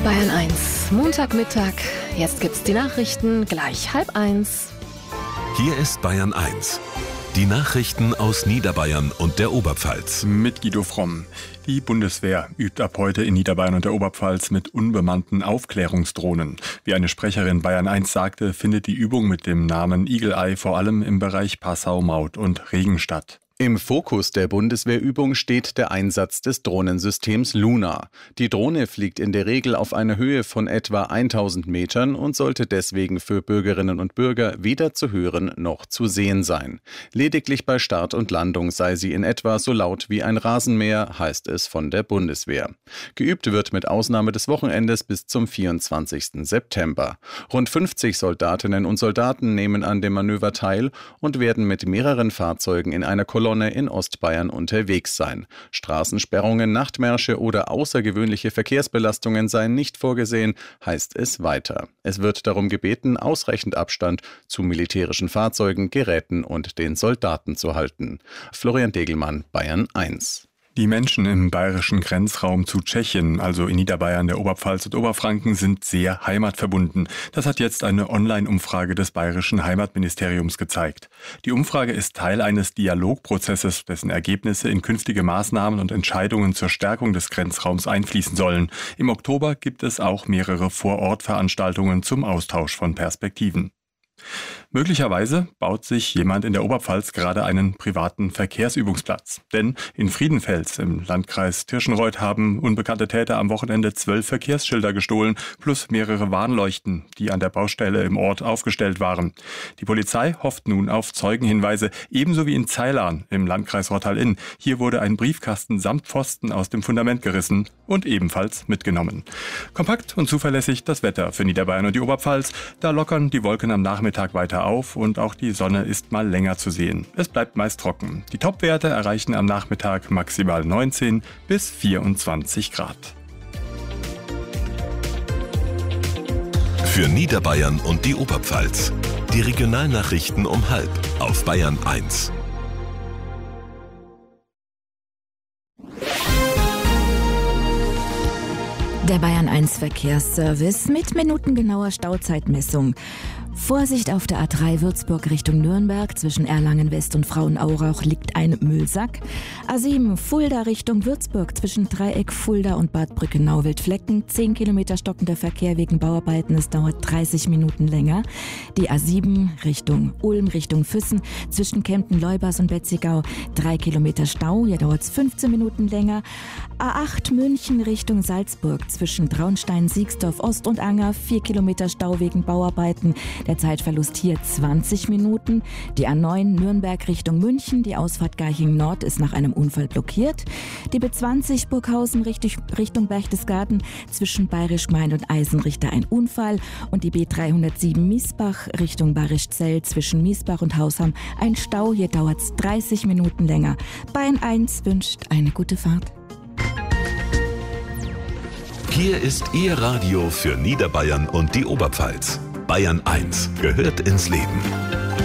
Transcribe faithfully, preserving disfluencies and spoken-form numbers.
Bayern eins, Montagmittag. Jetzt gibt's die Nachrichten, gleich halb eins. Hier ist Bayern eins. Die Nachrichten aus Niederbayern und der Oberpfalz. Mit Guido Fromm. Die Bundeswehr übt ab heute in Niederbayern und der Oberpfalz mit unbemannten Aufklärungsdrohnen. Wie eine Sprecherin Bayern eins sagte, findet die Übung mit dem Namen Eagle Eye vor allem im Bereich Passau, Maut und Regen statt. Im Fokus der Bundeswehrübung steht der Einsatz des Drohnensystems Luna. Die Drohne fliegt in der Regel auf einer Höhe von etwa tausend Metern und sollte deswegen für Bürgerinnen und Bürger weder zu hören noch zu sehen sein. Lediglich bei Start und Landung sei sie in etwa so laut wie ein Rasenmäher, heißt es von der Bundeswehr. Geübt wird mit Ausnahme des Wochenendes bis zum vierundzwanzigsten September. Rund fünfzig Soldatinnen und Soldaten nehmen an dem Manöver teil und werden mit mehreren Fahrzeugen in einer Kolonne in Ostbayern unterwegs sein. Straßensperrungen, Nachtmärsche oder außergewöhnliche Verkehrsbelastungen seien nicht vorgesehen, heißt es weiter. Es wird darum gebeten, ausreichend Abstand zu militärischen Fahrzeugen, Geräten und den Soldaten zu halten. Florian Degelmann, Bayern eins. Die Menschen im bayerischen Grenzraum zu Tschechien, also in Niederbayern, der Oberpfalz und Oberfranken, sind sehr heimatverbunden. Das hat jetzt eine Online-Umfrage des bayerischen Heimatministeriums gezeigt. Die Umfrage ist Teil eines Dialogprozesses, dessen Ergebnisse in künftige Maßnahmen und Entscheidungen zur Stärkung des Grenzraums einfließen sollen. Im Oktober gibt es auch mehrere Vor-Ort-Veranstaltungen zum Austausch von Perspektiven. Möglicherweise baut sich jemand in der Oberpfalz gerade einen privaten Verkehrsübungsplatz. Denn in Friedenfels im Landkreis Tirschenreuth haben unbekannte Täter am Wochenende zwölf Verkehrsschilder gestohlen, plus mehrere Warnleuchten, die an der Baustelle im Ort aufgestellt waren. Die Polizei hofft nun auf Zeugenhinweise, ebenso wie in Zeilan im Landkreis Rottal-Inn. Hier wurde ein Briefkasten samt Pfosten aus dem Fundament gerissen und ebenfalls mitgenommen. Kompakt und zuverlässig das Wetter für Niederbayern und die Oberpfalz. Da lockern die Wolken am Nachmittag weiter auf und auch die Sonne ist mal länger zu sehen. Es bleibt meist trocken. Die Topwerte erreichen am Nachmittag maximal neunzehn bis vierundzwanzig Grad. Für Niederbayern und die Oberpfalz. Die Regionalnachrichten um halb auf Bayern eins. Der Bayern eins Verkehrsservice mit minutengenauer Stauzeitmessung. Vorsicht auf der A drei Würzburg Richtung Nürnberg. Zwischen Erlangen West und Frauenaurach liegt ein Müllsack. A sieben Fulda Richtung Würzburg. Zwischen Dreieck Fulda und Bad Brückenau-Wildflecken. zehn Kilometer stockender Verkehr wegen Bauarbeiten. Es dauert dreißig Minuten länger. Die A sieben Richtung Ulm Richtung Füssen. Zwischen Kempten-Leubers und Betzigau. drei Kilometer Stau. Hier dauert es fünfzehn Minuten länger. A acht München Richtung Salzburg. Zwischen Traunstein, Siegsdorf Ost und Anger. vier Kilometer Stau wegen Bauarbeiten. Der Zeitverlust hier zwanzig Minuten. Die A neun Nürnberg Richtung München. Die Ausfahrt Garching Nord ist nach einem Unfall blockiert. Die B zwanzig Burghausen Richtung Berchtesgaden. Zwischen Bayerisch Gmein und Eisenrichter ein Unfall. Und die B dreihundertsieben Miesbach Richtung Bayerischzell. Zwischen Miesbach und Hausham ein Stau. Hier dauert es dreißig Minuten länger. Bayern eins wünscht eine gute Fahrt. Hier ist Ihr Radio für Niederbayern und die Oberpfalz. Bayern eins gehört ins Leben.